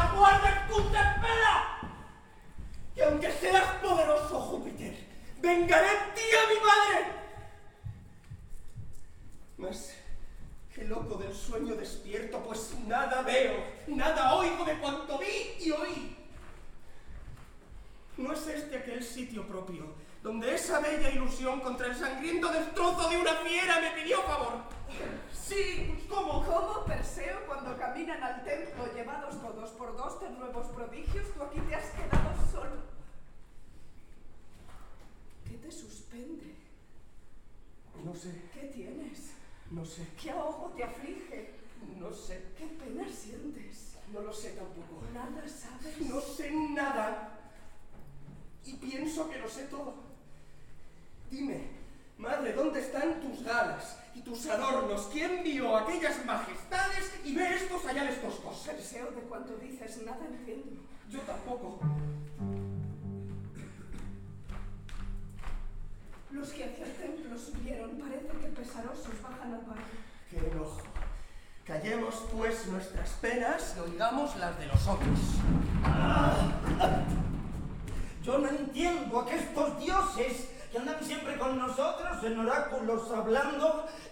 ¡La guarda tu tempera! Que aunque seas poderoso, Júpiter, vengaré en ti a mi madre. Mas, qué loco del sueño despierto, pues nada veo, nada oigo de cuanto vi y oí. ¿No es este aquel sitio propio, donde esa bella ilusión contra el sangriento destrozo de una fiera me pidió favor? Sí, pues ¿cómo? ¿Cómo, Perseo, cuando caminan al templo llevados todos por dos de nuevos prodigios, tú aquí te has quedado solo? ¿Qué te suspende? No sé, ¿Qué tienes? no sé, ¿Qué ahogo te aflige? no sé, ¿Qué pena sientes? no lo sé tampoco. ¿Nada sabes? No sé nada. Y pienso que lo sé todo. Dime, madre, ¿dónde están tus galas y tus adornos? ¿Quién vio aquellas majestades y ve estos allá toscos? Perseo, de cuanto dices, nada entiendo. Yo tampoco. Los que hacia el templo subieron, parece que pesarosos bajan al valle. ¡Qué enojo! Callemos, pues, nuestras penas y oigamos las de los otros. Yo no entiendo a que estos dioses que andan siempre con nosotros en oráculos hablando